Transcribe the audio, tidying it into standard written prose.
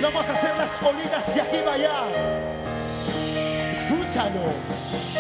y vamos a hacer las olitas de aquí para allá. Escúchalo.